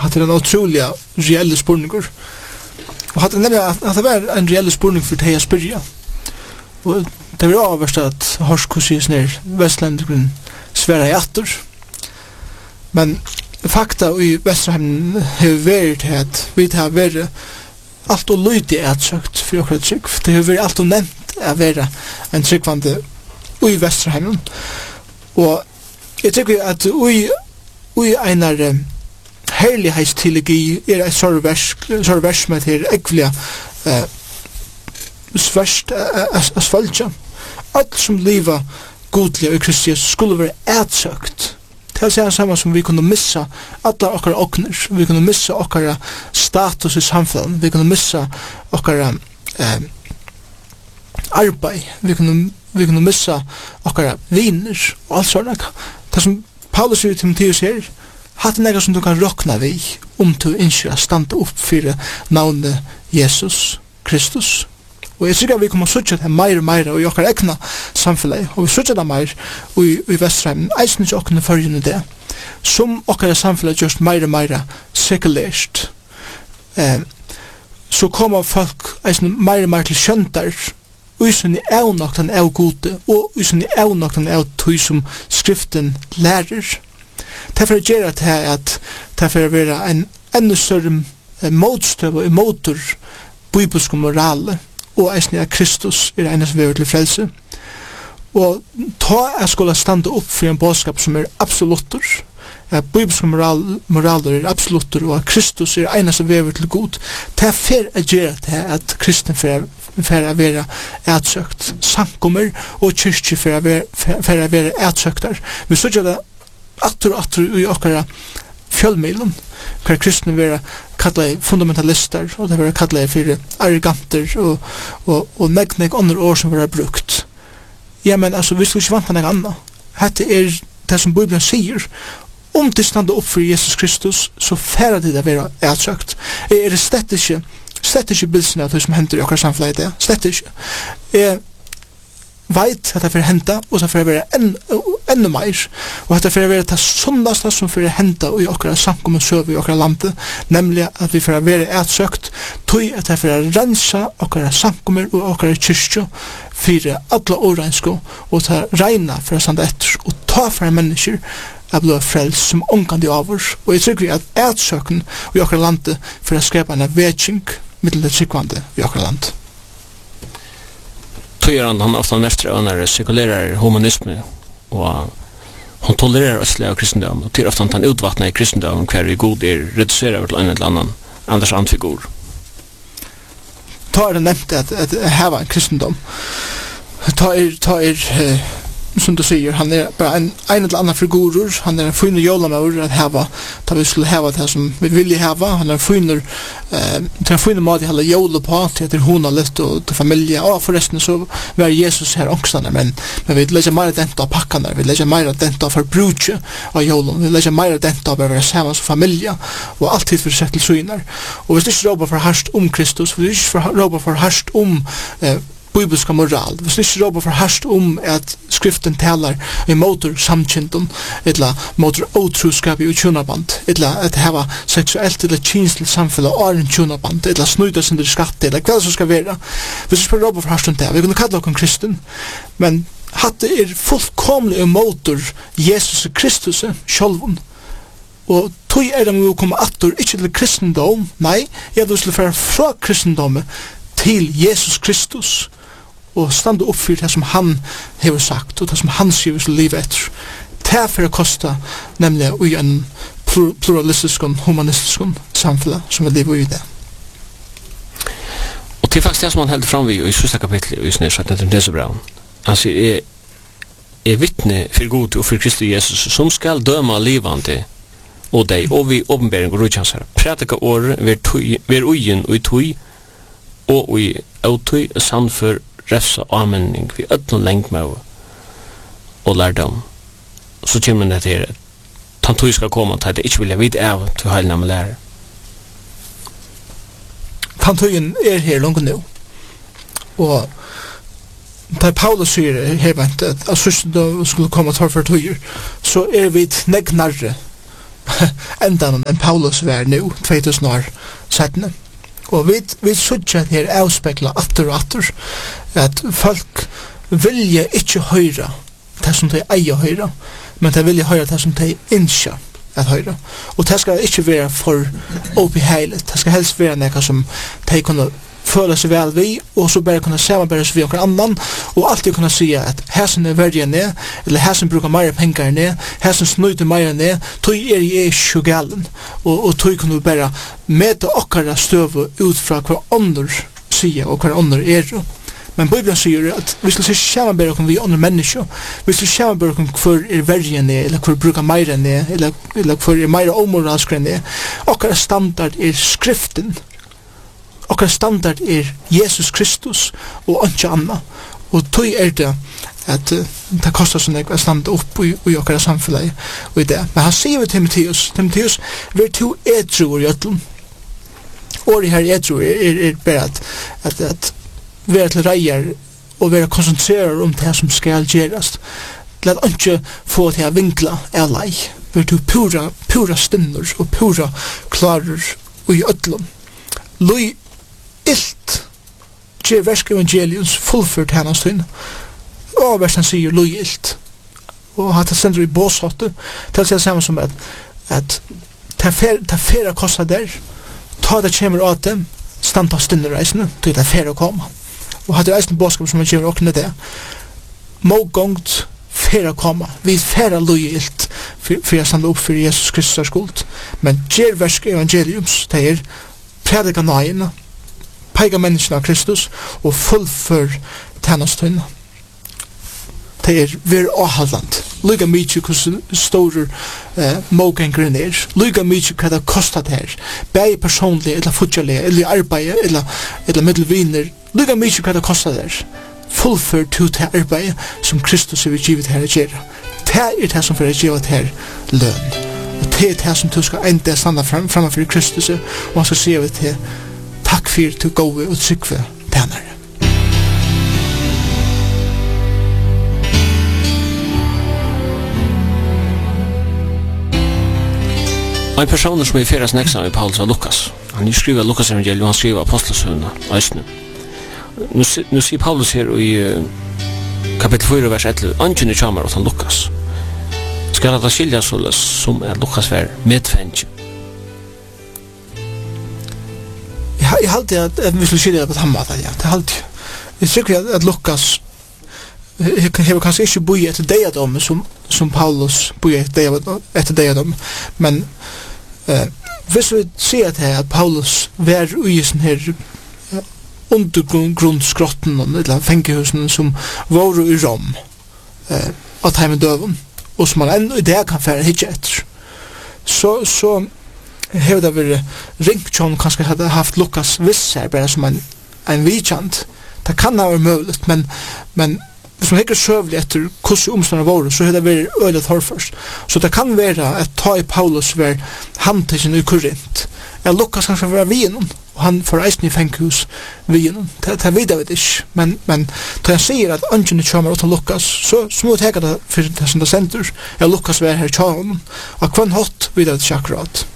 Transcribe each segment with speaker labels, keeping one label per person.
Speaker 1: Hatt en utrolig reelle spurningur. Og hatt nemlig at det var en reelle spurning for det jeg spyrja. Og det var avverst at Horsk sies ned Vestlendingen sværa i atter. Men fakta i Vesterheim har vært at vi har vært alt og lydig atsøkt for okra trygg. Det har vært alt og nevnt å være en tryggvande i Vesterheim. Og jeg tykker at i einar herlighetsteologi er et sorg vers med til ekvelia sverst asfaltja. Alt som liva godliga i Kristi Jesus skulle være atsøkt. Det er samme som vi kunne missa alla okkara okner, vi kunne missa okkara status i samfunnet, vi kunne missa okkara arbeid, vi kunne missa okkara viner og alt sånn. Det som Paulus sier til Timotheus her, hatt nega som du kan rokna vi du innskjer å standa opp fyrir navnet Jesus Kristus. Og jeg sikker vi kommer å søtja det meir og meir og i okkar egna samfunnet, og vi søtja det meir i Vesterheim, eisen ikke okkar førjende det, som okkar samfunnet gjørst meir og meir sekulært. Så kommer folk eisen meir og meir til skjøntar, uisen i evnoktan av gode, og uisen i evnoktan av tøy som skriften lærer. Det for å gjøre det at det for å være en enda større motstøv og motor bibelsk morale, og eisne at Kristus er eines vever til frelse. Og ta jeg skulle stande opp for en bådskap som er absolutter, at bibelske moraler er absolutter, og at Kristus er eines vever til god. Det er for å gjøre det at kristne for å være atsøkt. Sankommer og kyrkje for å være atsøkter. Vi så gjør det atter i okkara fjølmeilen, hver kristne være kallet fundamentalister, og det være kallet for arroganter, og negg andre år som være brukt. Ja, men altså, vi skal ikke vant på noe annet. Dette er det som Bibelen sier. Om det stande opp for Jesus Kristus, så færre det å være atsøkt. Er det slett ikke bilsen av det som hender i okkar samfunnet i det. Slett ikke. Jeg vet at det får hente, og så får det være enda mer, og at det får være det sundaste som får hente i okkar samkommet søv i okkar landet, nemlig at vi får være atsøkt, tog at det får rensa okkar samkommet og okkar kyrkjo, for alle åreinsko, og ta regna for å stande etter, og ta for mennesker av blå frels som omkant i avhårs, og jeg tror at atsøken i okkar landet for å skrepa en vetsing mittel det tryggvande i okkar landet.
Speaker 2: Han ofta nefter av når sekulerer humanisme, og han tolererer østlig av kristendom, og til ofta han utvattner i kristendom hver vi god reduserer til en eller annen andres andfigur.
Speaker 1: Ta det nevnt at heva en kristendom. Ta som du sier, han er bara en eller annen figurer, han er en fyner jolamaur at heva, da vi skulle heva det som vi vilja heva, han er en fyner måte jeg hadde jole på, til hona litt og til familie, og forresten så var Jesus her ångstande, men vi legger mer dent av pakkene, vi legger mer dent av forbruket av jolen, vi legger mer dent av å være sammen som familie, og alltid for sett til syner. Og hvis du ikke råber for harst om Kristus, hvis du ikke råber for harst om bibelska moral, hvis du ikke råber for harst om at skriften talar i motor samkynton, eller motor otroskap i tjunaband, eller at heva seksuelt eller kynsligt samfunn og en tjunaband, eller snuda sin der skatt, eller hva som skal være. Hvis du ikke råber for harst om det, vi kunne kalla okkur kristen, men hatt det er fullkomlig i motor Jesus Kristus sjálfun, og tog er det å komme atter, ikke til kristendom, nei, jeg vil fære fra kristendommet til Jesus Kristus, og stande opp for det som han har sagt, og det som han sier vi skal leve etter. Det er for å koste, nemlig i en pluralistisk og humanistisk samfunn som vi lever i det.
Speaker 2: Og til faktisk det som han heldur fram vi i sista kapitlet i Snedsat etter Desebraun, han sier, er vittne for god og for Kristus Jesus, som skal døma livande og deg, og vi åpenbering og rujtjansar. Prætika året, ver ugen og i tøy, og i autøy er sannfør refsa og anmenning vi ødno lengt med og lærdom. Så kommer det til at han tøy skal komme til at jeg ikke vil vite av til heilene med lærer.
Speaker 1: Han tøyen er her langt nå. Og da Paulus sier her at sørste da skulle komme til for tøyer, så er vi negnarre ändan än Paulus var nu 2000 år sedan. Och vi såg att det avspeglar atter att folk vilja inte höra det som de eier höra, men de vilja höra det som de inte att höra. Och det ska inte vara för obehagligt. Det ska helst vara något som de kan føle seg vel vi, og så bare kunne samarbeide seg vi og annan, og alltid kunne si at hæsen verdig ned, eller hæsen bruker mer penger ned, hæsen snøyter mer ned, tog jeg ikke galen, og tog kunne bare møte okkara støve ut fra hver andre sier og hver andre Men Bibelen sier at vi skal samarbeide oss vi andre mennesker, vi skal samarbeide oss hver verdig ned, eller hver bruker mer ned, eller hver mer omoralsk ned. Okkara standard skriften, okkar standard Jesus Kristus og ikke anna. Og tog det at det kostar sånn å standa opp i okkar samfunnet og i det. Men han sier ved Timotheus, vi to edruer i ötlun. Året her edruer bare at være til reier og være konsentreret om det som skal gjerast. Lad ikke få til å vinkla av lei. Vi to pura stinnur og pura klarer og i ötlun. Lui ilt gjer versk evangeliums fullført hennes tøyn og versen sier lui ilt og hatt det sender i båshotte til å si det samme som at ta færa kosta der ta det kjemur av dem standa stinnereisene til det færa koma og hatt det eisen båskap som er gjør okne det må gongt færa koma vi færa lui ilt for jeg standa opp for Jesus Kristus skuld men gjer versk evangeliums det predika nøyene peiga menneskene av Kristus og fullfør tennastøyna. Det vir avhaldant. Lyga mykje hvordan store mågengren Lyga mykje hva det kostat her. Begge personlige, eller futjalige, eller arbeid, eller middelviner. Lyga mykje hva det kostat her. Fullfør til det arbeid som Kristus har givet her å gjøre. Det det som for å gjøre her løn. Og det det som du skal enda standa framfor Kristus og han skal se over til takk for til gode og trygve tænare.
Speaker 2: En person som feras nekst av Paulus var Lukas. Han skriver Lukas evangeliet og han skriver Apostlesøvna og Østene. Nu sier Paulus her i kapitel 4 vers 11 Angen kjamar åt han Lukas. Skal det skilja såles som Lukas var medfengt.
Speaker 1: Jeg halte at vi skulle skilja det på tammat, ja. Det halte jeg. Tykker at Lukas hever kanskje ikke boi etter deiadom som Paulus boi etter deiadom, men hvis vi sier at Paulus var i sånn her undergrunnsgrotten eller fengehusen som var i Rom av teimen døven og som man enda i det kan fære hitje etter så hever det vært ringt som kanskje hadde haft Lukas viss her bare som en vidkjant det kan ha vært mulig men hvis man ikke søvlig etter hvordan omstående var så hever det vært øyelig torførst så det kan være at ta i Paulus var handtidsen i Korint Lukas kanskje var vinen og han får eisen i fenghus vinen det vet jeg ikke men da jeg sier at ønsken kommer ut av Lukas så må jeg teka det for det som det sender Lukas var her tjalen og hva hatt vet jeg ikke akkurat.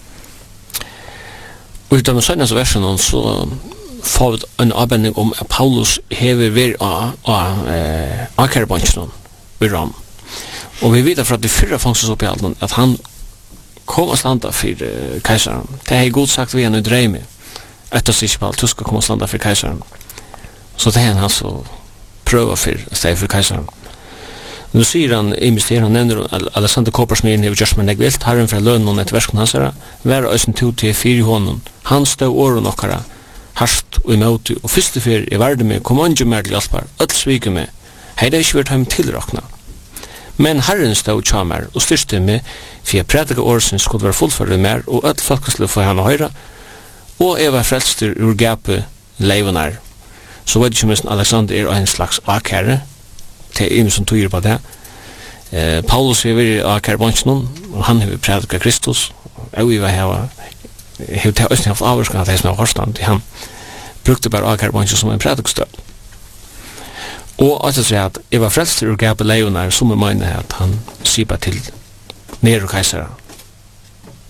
Speaker 2: Og i denne sønnes versen så får vi en avbending om at Paulus hever vært av akkerbansjen ved Ram. Og vi vet fra det fyrre fangses opp i alt at han kom og standa for keisaren. Det er godt sagt vi han i dreime etter sikkert på alt, du skal komme og standa for keisaren. Så det er han så prøver for å stå for keisaren. Nu sier han, han nevner Alexander Koppersmyren hever gjørs med negvilt, herren fra lønnen etter versken hans herra, være øysen to til fire hånden, han stod åren okkara, harst og imot og første fyr i verden med kom andre mer til hjelpar, øll svike med, hei det ikke vært hem tilrakna. Men herren stod tjamer og styrste med, for jeg prædika årsen skulle være fullført mer, og øll folk skulle få henne høyra, og jeg var frelster ur gapet leivenar. Så vet ikke minst Alexander en slags akære, til en som tog på det. Paulus er vært akærbansjen, og han har prædika Kristus, og jeg var her, jeg har til Østen haft avvarskan av det som er hårstand, han brukte bare akærbansjen som en prædikstøl. Og at jeg sier at jeg var frelster og gav leivenar som er mine at han sier til nere keisere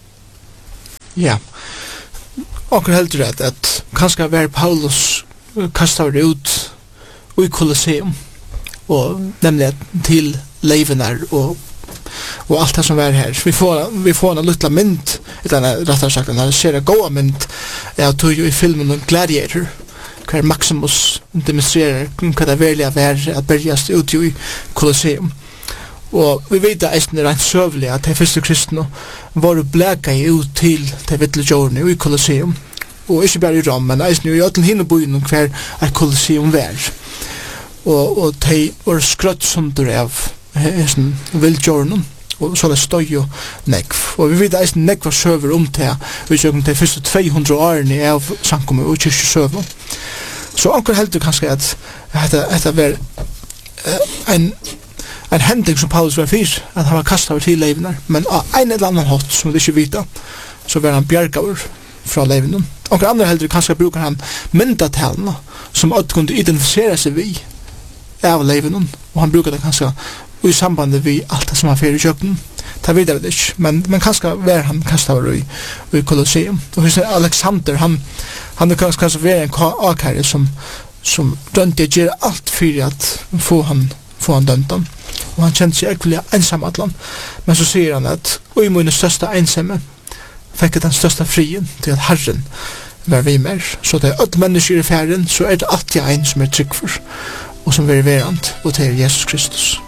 Speaker 1: Ja. Och helt rätt att kanske var Paulus kastar ut i Colosseum och nämligen till levenar och allt det som var här. Vi får en liten mynd, utan rättare sagt en ser goda mynd. Jag tog ju i filmen Gladiator, hur Maximus demonstrerar hur det verkliga var att börjas ut i Colosseum. Og vi vet at eisen rent søvlig at de første kristne var blæka ut til de vittle jordene i Colosseum. Og ikke bare i Rom, men eisen i øtlen hinne byen hver et Colosseum var. Og de var skrøtt sunder av vildjordene, og så det støy og nekv. Og vi vet at eisen nekv var søver til vi søkken de første 200 årene av samkommet og kyrkjesøver. Så anker heldur kanskje at dette var en hending som Paulus var fyr, at han var kastet over til leivene, men av en eller annen hatt som vi ikke vet, så var han bjergaver fra leivene. Og andre heldur kanskje bruker han myndatalene, som alt kunne identifisere seg vi av leivene, og han bruker det kanskje i sambandet vi alt det som han fyr i kjøkken. Det vet jeg ikke, men kanskje var han kastet over i Colosseum. Og hvis Alexander, han er kanskje være en akherre som dønte gjør alt for at få han dømt han. Og han kjente seg ekkelig ensamadlan. Men så sier han at i mine største ensamme fikk den største frien til at Herren var vi mer. Så det alle mennesker i færen, så det alltid en som trygg for, og som er verant, og til Jesus Kristus.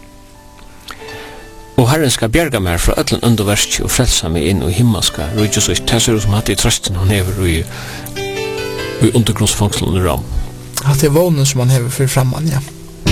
Speaker 2: Og Herren skal bjerga meg fra ødlen underversk og frelsa meg inn i himmelska rujus og det ser ut som at i trøsten han hever i undergrunnsfangselen i Rom.
Speaker 1: At det er vånen som han hever for framman, ja.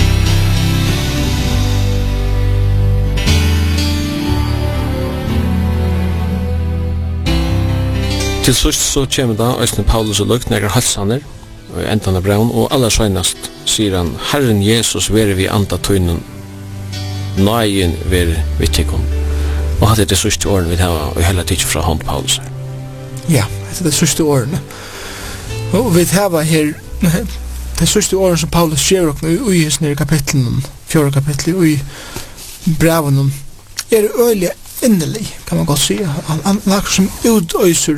Speaker 2: Til sist så kommer da Øystein Paulus og Løgt nekker halsaner og endan av braun, og aller søgnast sier han Herren Jesus vere vi anda tøynen nøyen vere vittikon, og hatt det siste årene vi har og heller tidsi fra hånd Paulus.
Speaker 1: Ja, det er det siste årene, og vi har her det siste årene som Paulus skjer og i nere kapitlen 4 kapitlet i braven er øyelig innelig, kan man godt si. Han akkur som utøyser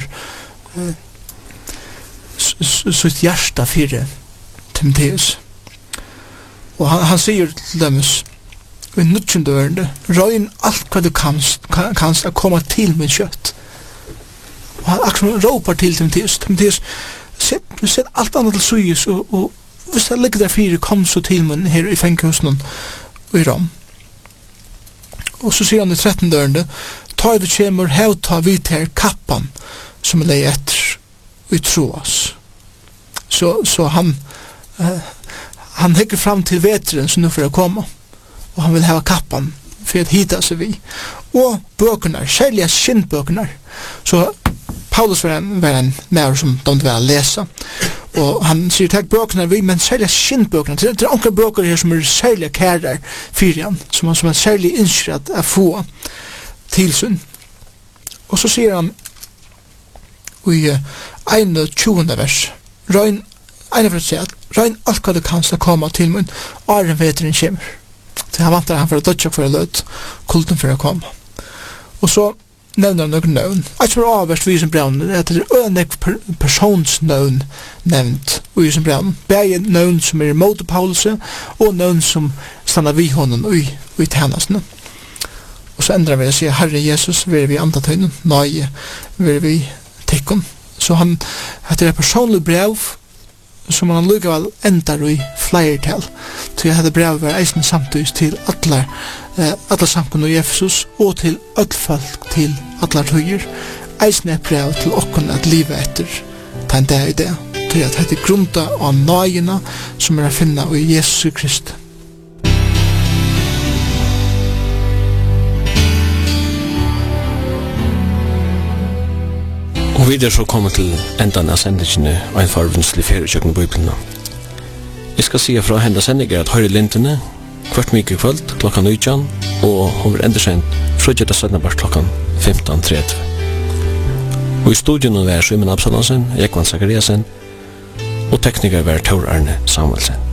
Speaker 1: sitt hjärsta fyrir Timotheus. Og han sier til dømes i 19. ørende, røyn alt hva du kanst å komme til min kjøtt. Og han akkur som råpar til Timotheus, sett alt annet til suyes, og hvis det ligger der fyrir, kom så til min her i fenghusen og i Rom. Og så sier han i 13. ørende, ta du kjemur, hev ta vid her kappan som lei etter vi troas. Så han hekker fram til veteren som nu får komme, og han vil heva kappan for at hita seg vi. Og bøkene, særlig skinnbøkene. Så Paulus var en mer som de vil lese, og han sier takk bøkene vi, men særlig skinnbøkene. Det er onker bøker her som er særlig kærer fyrir han, som er særlig innskret å få tilsyn. Og så sier han i 21. vers, røyn alt hva du kan skal komme til mun, og en veteren kommer. Så han vantar han for å dødja for å løt, kulten for å komme. Og så nevner han noen nøvn. Alt som er avverst vi som braun, er at det er ønek personsnøvn nevnt i som braun. Begge nøvn som er imot Paulus, og nøvn som stannar vi honom i tjenestene. Og så endrar vi å si, Herre Jesus, vil vi andatøynen, nøye, vil vi tikkon. Så han, etter et personlig brev, som han likevel endar i fleirtal, til jeg hadde brev var eisen samtidig til alle samkunn i Efesus, og til alle folk til alle tøyer, eisen et brev til okkon at livet etter ta en dag i det, til at dette grunta av nøyene som er å finne i Jesus Kristus.
Speaker 2: Og videre så kommer til endan av sendingene og en farvenslig feriekjøkken på Bibelen. Jeg skal si fra hendes sendinger at Høyre Lintene kvart mye kvöld klokkan 19, og hun vil enda sendt frødgjøtta 17. klokkan 15.30. Og i studien var Sjömen Absalonsen, Jekvann Zakariasen, og tekniker var Tor Arne Samuelsen.